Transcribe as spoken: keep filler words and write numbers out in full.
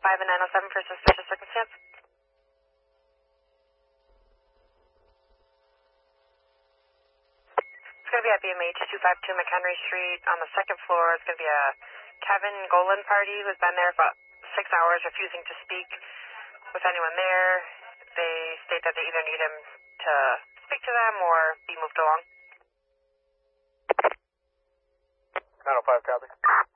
five and nine oh seven for suspicious circumstance. It's going to be at B M H two fifty-two McHenry Street on the second floor. It's going to be a Kevin Golan party who's been there for six hours refusing to speak with anyone there. They state that they either need him to speak to them or be moved along. nine oh five, copy.